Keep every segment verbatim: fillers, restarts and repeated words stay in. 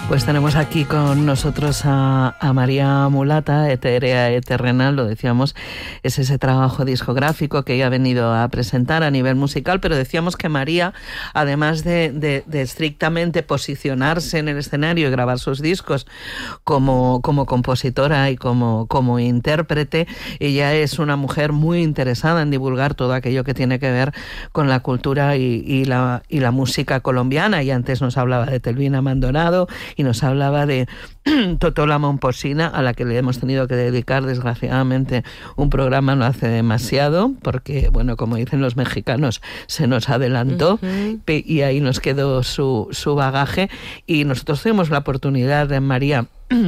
Pues tenemos aquí con nosotros a, a María Mulata, Etérea e Terrenal, lo decíamos, es ese trabajo discográfico que ella ha venido a presentar a nivel musical, pero decíamos que María, además de, de, de estrictamente posicionarse en el escenario y grabar sus discos como, como compositora y como, como intérprete, ella es una mujer muy interesada en divulgar todo aquello que tiene que ver con la cultura y, y, la, y la música colombiana, y antes nos hablaba de Telvina Maldonado y nos hablaba de Totola Momposina, a la que le hemos tenido que dedicar, desgraciadamente, un programa no hace demasiado, porque, bueno, como dicen los mexicanos, se nos adelantó, uh-huh. y ahí nos quedó su, su bagaje, y nosotros tuvimos la oportunidad de María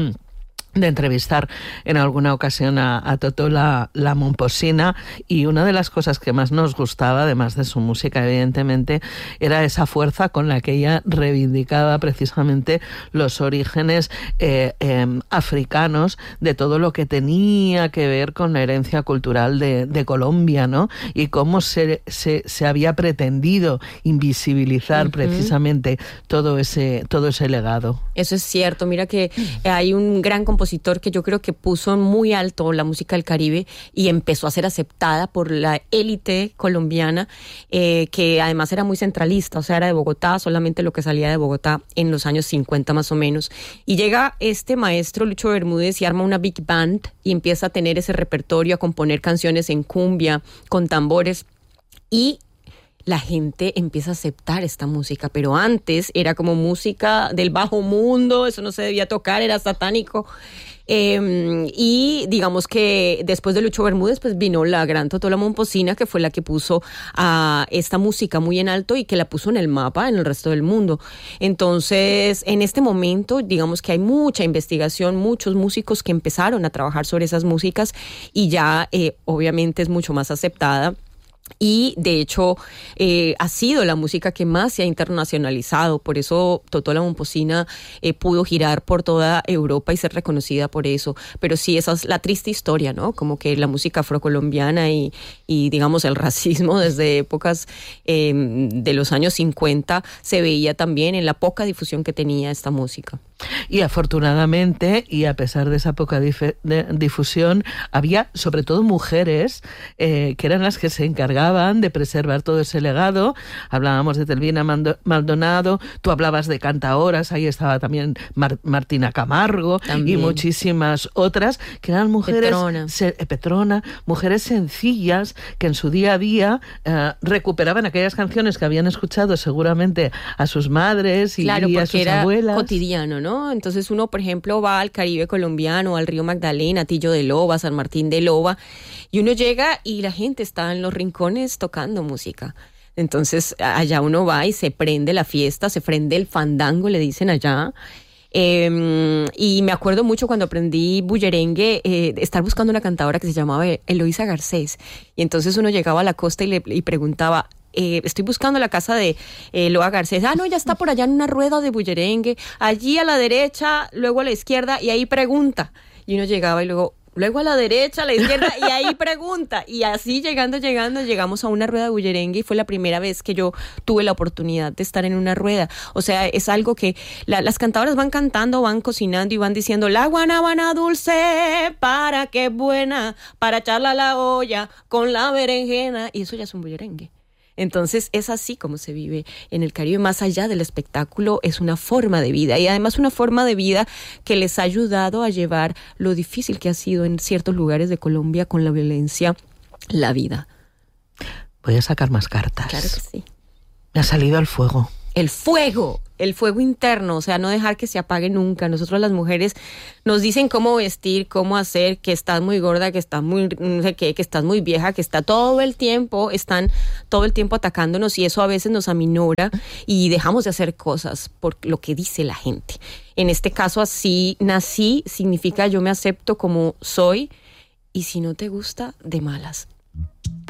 de entrevistar en alguna ocasión a, a Totola la Momposina, y una de las cosas que más nos gustaba, además de su música evidentemente, era esa fuerza con la que ella reivindicaba precisamente los orígenes eh, eh, africanos de todo lo que tenía que ver con la herencia cultural de, de Colombia, ¿no? Y cómo se, se, se había pretendido invisibilizar uh-huh. precisamente todo ese, todo ese legado. Eso es cierto. Mira que hay un gran compositor que yo creo que puso muy alto la música del Caribe y empezó a ser aceptada por la élite colombiana, eh, que además era muy centralista, o sea, era de Bogotá, solamente lo que salía de Bogotá en los años cincuenta más o menos. Y llega este maestro Lucho Bermúdez y arma una big band y empieza a tener ese repertorio, a componer canciones en cumbia, con tambores, y la gente empieza a aceptar esta música, pero antes era como música del bajo mundo, eso no se debía tocar, era satánico. Eh, y digamos que después de Lucho Bermúdez pues vino la gran Totola Momposina, que fue la que puso a esta música muy en alto y que la puso en el mapa en el resto del mundo. Entonces, en este momento, digamos que hay mucha investigación, muchos músicos que empezaron a trabajar sobre esas músicas, y ya eh, obviamente es mucho más aceptada. Y de hecho eh, ha sido la música que más se ha internacionalizado, por eso Totola Momposina eh, pudo girar por toda Europa y ser reconocida por eso. Pero sí, esa es la triste historia, ¿no? Como que la música afrocolombiana y, y digamos el racismo desde épocas eh, de los años cincuenta se veía también en la poca difusión que tenía esta música. Y afortunadamente, y a pesar de esa poca dif- de difusión, había sobre todo mujeres eh, que eran las que se encargaban de preservar todo ese legado. Hablábamos de Telvina Maldonado, tú hablabas de cantaoras, ahí estaba también Mar- Martina Camargo también. Y muchísimas otras, que eran mujeres, Petrona. Se, eh, Petrona, mujeres sencillas que en su día a día eh, recuperaban aquellas canciones que habían escuchado seguramente a sus madres y, claro, y a sus era abuelas. Cotidiano, ¿no? Entonces uno, por ejemplo, va al Caribe colombiano, al río Magdalena, Tillo de Loba, San Martín de Loba, y uno llega y la gente está en los rincones tocando música. Entonces allá uno va y se prende la fiesta, se prende el fandango, le dicen allá. Eh, y me acuerdo mucho cuando aprendí bullerengue, eh, estar buscando una cantadora que se llamaba Eloísa Garcés, y entonces uno llegaba a la costa y le y preguntaba: Eh, estoy buscando la casa de eh, Loa Garcés. Ah, no, ya está por allá en una rueda de bullerengue, allí a la derecha, luego a la izquierda, y ahí pregunta. Y uno llegaba y luego, luego a la derecha, a la izquierda, y ahí pregunta. Y así llegando, llegando, llegamos a una rueda de bullerengue, y fue la primera vez que yo tuve la oportunidad de estar en una rueda. O sea, es algo que la, las cantadoras van cantando, van cocinando y van diciendo: la guanábana dulce, para qué buena, para echarla a la olla con la berenjena. Y eso ya es un bullerengue. Entonces es así como se vive en el Caribe. Más allá del espectáculo, es una forma de vida, y además una forma de vida que les ha ayudado a llevar lo difícil que ha sido en ciertos lugares de Colombia con la violencia, la vida. Voy a sacar más cartas. Claro que sí. Me ha salido el fuego. El fuego, el fuego interno, o sea, no dejar que se apague nunca. Nosotros las mujeres nos dicen cómo vestir, cómo hacer, que estás muy gorda, que estás muy, no sé qué, que estás muy vieja, que está todo el tiempo, están todo el tiempo atacándonos, y eso a veces nos aminora y dejamos de hacer cosas por lo que dice la gente. En este caso, así nací, significa yo me acepto como soy, y si no te gusta, de malas.